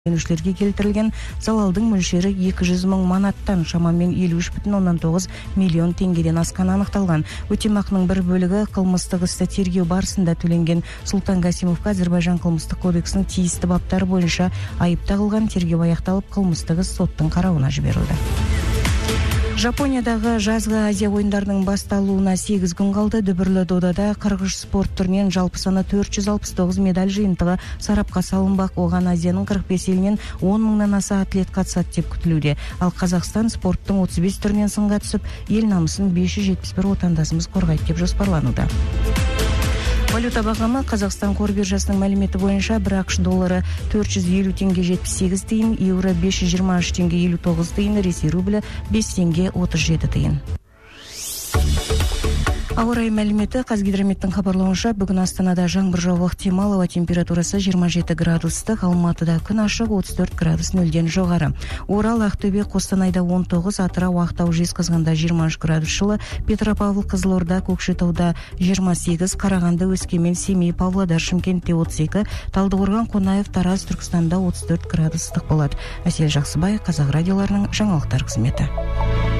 Өңүшлерге келтирилген залалдың мөлшері 200 мың манаттан шамамен 53,9 миллион теңгеден асканы аныкталган. Өтемакынын бір бөлігі кылмыстык істі тергөө барысында төленген. Султан Гасимовго Азербайжан кылмыстык кодексинин тиісті баптары боюнча айып тагылган. Тергөө аякталып, кылмыстык іс соттун карауына жиберилди. Жапониядагы жазгы Азия оюндарынын башталууна 8 күн калды. Дүбүрлүү доодада кыргыз спорт түрүнүн жалпы саны 469 медаль жыйынтыгы сарапка салынбак. Оган Азиянын 45 элинен 10 мыңдан аса атлет катышат деп күтүлүүдө. Ал Казакстан спорттун 35 түрүнөн сынга түсүп, эл намысын 571 отандашыбыз коргойт деп жоспарланууда. Валюта багымы Казакстан қор биржасынын маалимети боюнча 1 АКШ доллары 450 теңге 78 тыйын, евро 523 теңге 59 тыйын, Ресей рублі 5 теңге 37 тыйын. Ауа райы мәліметі Қазгидрометтің хабарлауынша, бүгін Астанада жаңбыр жаууы ықтимал, ауа температурасы 27 градустық, Алматыда күн ашық 34 градус нөлден жоғары. Орал, Ақтөбе, Қостанайда 19, Атырау, Ақтау, Жезқазғанда 23 градус жылы, Петропавл, Қызылорда, Көкшетауда 28, Қарағанды, Өскемен, Семей, Павлодар, Шымкентте 32, Талдықорған, Қонаев, Тараз, Түркістанда 34 градус ыстық болады. Әсел Жақсыбай, Қазақ радиоларының жаңалықтар қызметі.